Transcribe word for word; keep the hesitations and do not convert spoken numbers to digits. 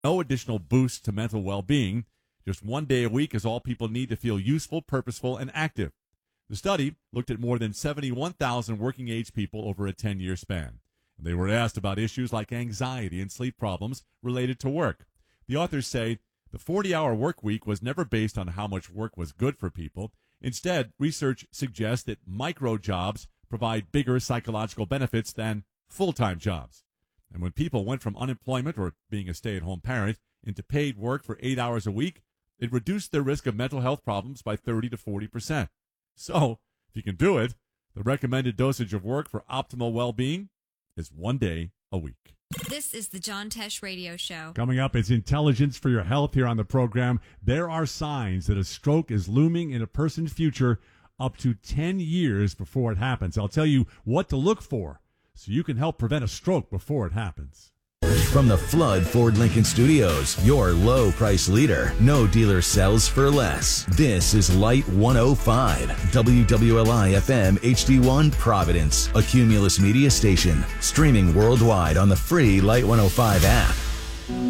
no additional boost to mental well-being. Just one day a week is all people need to feel useful, purposeful, and active. The study looked at more than seventy-one thousand working-age people over a ten-year span. They were asked about issues like anxiety and sleep problems related to work. The authors say the forty-hour work week was never based on how much work was good for people. Instead, research suggests that micro jobs provide bigger psychological benefits than full-time jobs. And when people went from unemployment or being a stay-at-home parent into paid work for eight hours a week, it reduced their risk of mental health problems by thirty to forty percent. So, if you can do it, the recommended dosage of work for optimal well-being is one day a week. This is the John Tesh Radio Show. Coming up, it's Intelligence for Your Health here on the program. There are signs that a stroke is looming in a person's future up to ten years before it happens. I'll tell you what to look for so you can help prevent a stroke before it happens. From the Flood Ford Lincoln Studios, your low price leader. No dealer sells for less. This is Light one oh five, W W L I F M H D one Providence, a Cumulus media station. Streaming worldwide on the free Light one oh five app.